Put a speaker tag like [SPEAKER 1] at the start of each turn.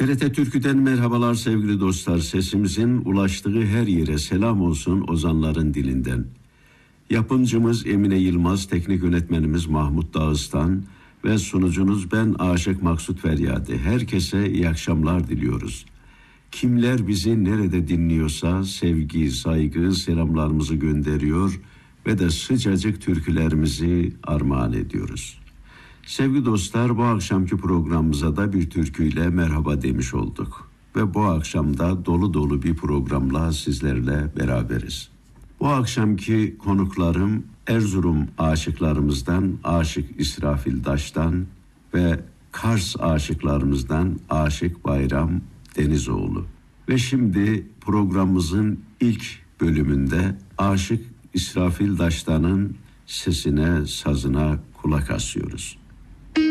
[SPEAKER 1] TRT Türkü'den merhabalar sevgili dostlar. Sesimizin ulaştığı her yere selam olsun ozanların dilinden. Yapımcımız Emine Yılmaz, teknik yönetmenimiz Mahmut Dağıstan ve sunucunuz ben Aşık Maksut Feryadi. Herkese iyi akşamlar diliyoruz. Kimler bizi nerede dinliyorsa sevgi, saygı, selamlarımızı gönderiyor ve de sıcacık türkülerimizi armağan ediyoruz. Sevgili dostlar, bu akşamki programımıza da bir türküyle merhaba demiş olduk. Ve bu akşam da dolu dolu bir programla sizlerle beraberiz. Bu akşamki konuklarım Erzurum aşıklarımızdan Aşık İsrafil Daş'tan ve Kars aşıklarımızdan Aşık Bayram Denizoğlu. Ve şimdi programımızın ilk bölümünde Aşık İsrafil Daş'tanın sesine, sazına kulak asıyoruz.